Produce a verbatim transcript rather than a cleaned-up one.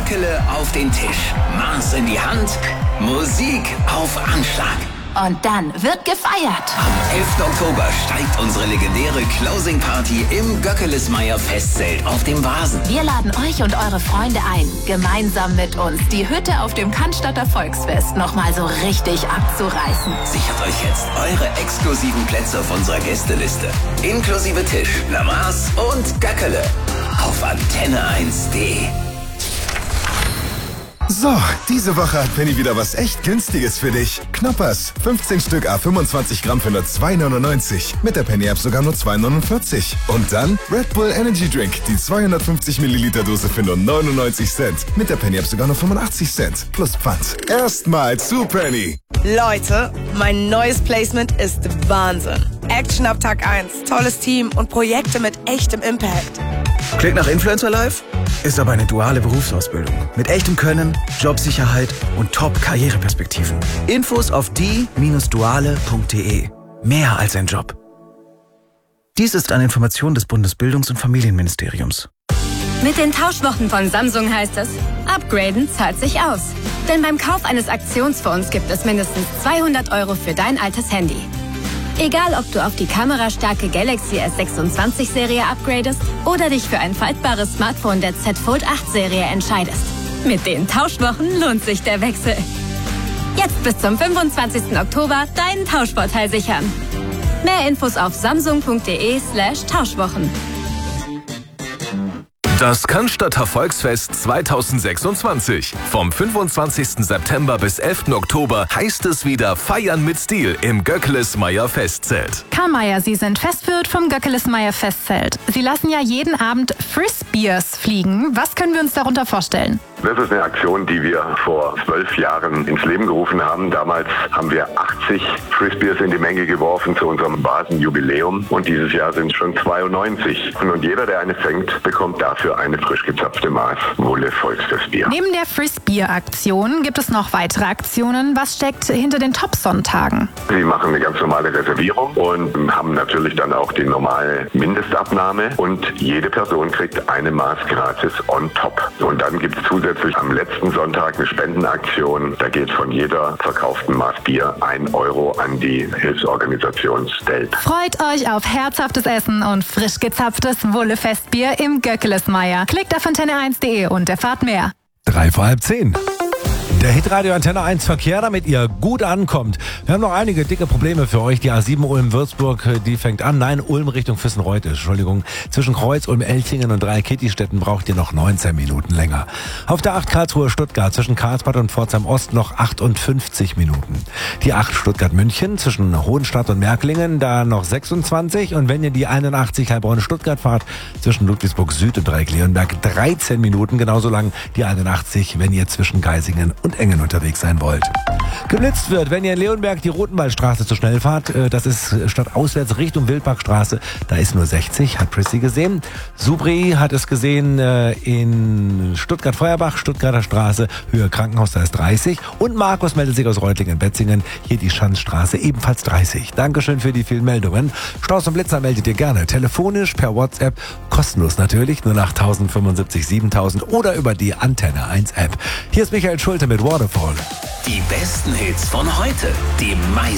Göckele auf den Tisch, Maß in die Hand, Musik auf Anschlag. Und dann wird gefeiert. Am elften Oktober steigt unsere legendäre Closing Party im Göckelesmeyer Festzelt auf dem Vasen. Wir laden euch und eure Freunde ein, gemeinsam mit uns die Hütte auf dem Cannstatter Volksfest nochmal so richtig abzureißen. Sichert euch jetzt eure exklusiven Plätze auf unserer Gästeliste. Inklusive Tisch, Lamaß und Göckele. Auf antenne eins punkt de. So, diese Woche hat Penny wieder was echt Günstiges für dich. Knoppers, fünfzehn Stück à fünfundzwanzig Gramm für nur zwei neunundneunzig. Mit der Penny-App sogar nur zwei neunundvierzig. Und dann Red Bull Energy Drink, die zweihundertfünfzig Milliliter Dose für nur neunundneunzig Cent. Mit der Penny-App sogar nur fünfundachtzig Cent. Plus Pfand. Erstmal zu Penny. Leute, mein neues Placement ist Wahnsinn. Action ab Tag eins, tolles Team und Projekte mit echtem Impact. Klingt nach Influencer Life? Ist aber eine duale Berufsausbildung. Mit echtem Können, Jobsicherheit und Top-Karriereperspektiven. Infos auf die Bindestrich duale Punkt de. Mehr als ein Job. Dies ist eine Information des Bundesbildungs- und Familienministeriums. Mit den Tauschwochen von Samsung heißt es, upgraden zahlt sich aus. Denn beim Kauf eines Aktionsfonds gibt es mindestens zweihundert Euro für dein altes Handy. Egal, ob du auf die kamerastarke Galaxy S sechsundzwanzig Serie upgradest oder dich für ein faltbares Smartphone der Z Fold acht Serie entscheidest. Mit den Tauschwochen lohnt sich der Wechsel. Jetzt bis zum fünfundzwanzigsten Oktober deinen Tauschvorteil sichern. Mehr Infos auf samsung punkt de slash Tauschwochen. Das Cannstatter Volksfest zweitausendsechsundzwanzig. Vom fünfundzwanzigsten September bis elften Oktober heißt es wieder Feiern mit Stil im Göckelesmeyer Festzelt. Karl Mayer, Sie sind Festwirt vom Göckelesmeyer Festzelt. Sie lassen ja jeden Abend Frisbeers fliegen. Was können wir uns darunter vorstellen? Das ist eine Aktion, die wir vor zwölf Jahren ins Leben gerufen haben. Damals haben wir achtzig Frisbeers in die Menge geworfen zu unserem Basenjubiläum. Und dieses Jahr sind es schon zweiundneunzig. Und jeder, der eine fängt, bekommt dafür eine frisch gezapfte Maß Wolle Volksfestbier. Neben der Frisbeer-Aktion gibt es noch weitere Aktionen. Was steckt hinter den Top-Sonntagen? Sie machen eine ganz normale Reservierung und haben natürlich dann auch die normale Mindestabnahme. Und jede Person kriegt eine Maß gratis on top. Und dann gibt es zusätzlich am letzten Sonntag eine Spendenaktion. Da geht von jeder verkauften Maß Bier ein Euro an die Hilfsorganisation Stelp. Freut euch auf herzhaftes Essen und frisch gezapftes Wolle-Festbier im Göckelesmeyer. Klickt auf antenne eins punkt de und erfahrt mehr. Drei vor halb zehn. Der Hitradio Antenne eins Verkehr, damit ihr gut ankommt. Wir haben noch einige dicke Probleme für euch. Die A sieben Ulm-Würzburg, die fängt an. Nein, Ulm Richtung Füssenreuth, Entschuldigung. Zwischen Kreuz, Ulm-Elchingen und Drei-Kitty-Städten braucht ihr noch neunzehn Minuten länger. Auf der acht Karlsruhe-Stuttgart zwischen Karlsbad und Pforzheim-Ost noch achtundfünfzig Minuten. Die acht Stuttgart-München zwischen Hohenstadt und Märklingen, da noch sechsundzwanzig. Und wenn ihr die einundachtzig Heilbronn-Stuttgart fahrt, zwischen Ludwigsburg-Süd und Dreieck-Leonberg dreizehn Minuten. Genauso lang die einundachtzig, wenn ihr zwischen Geisingen und Engen unterwegs sein wollt. Geblitzt wird, wenn ihr in Leonberg die Rotenwaldstraße zu schnell fahrt. Das ist statt auswärts Richtung Wildparkstraße. Da ist nur sechzig, hat Prissy gesehen. Subri hat es gesehen in Stuttgart-Feuerbach, Stuttgarter Straße, Höhe Krankenhaus, da ist dreißig. Und Markus meldet sich aus Reutlingen-Betzingen, hier die Schanzstraße, ebenfalls dreißig. Dankeschön für die vielen Meldungen. Staus und Blitzer meldet ihr gerne. Telefonisch, per WhatsApp, kostenlos natürlich, nur nach tausendfünfundsiebzig, siebentausend oder über die Antenne eins App. Hier ist Michael Schulte mit Waterfall. Die besten Hits von heute, die meisten